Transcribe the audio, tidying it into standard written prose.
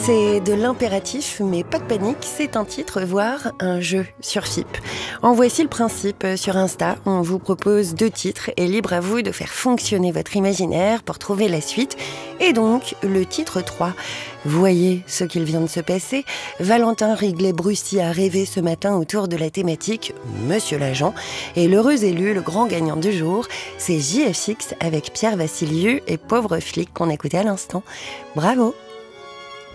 C'est de l'impératif, mais pas de panique, c'est un titre, voire un jeu sur FIP. En voici le principe. Sur Insta, on vous propose 2 titres et libre à vous de faire fonctionner votre imaginaire pour trouver la suite. Et donc, le titre 3. Voyez ce qu'il vient de se passer. Valentin Riglet-Brussy a rêvé ce matin autour de la thématique Monsieur l'agent. Et l'heureux élu, le grand gagnant du jour, c'est JFX avec Pierre Vassiliou et Pauvre flic qu'on écoutait à l'instant. Bravo!